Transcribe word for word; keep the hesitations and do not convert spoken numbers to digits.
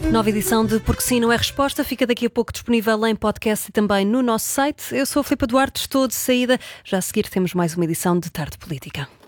Nova edição de Porque Sim Não É Resposta fica daqui a pouco disponível em podcast e também no nosso site. Eu sou a Filipa Duarte, estou de saída. Já a seguir temos mais uma edição de Tarde Política.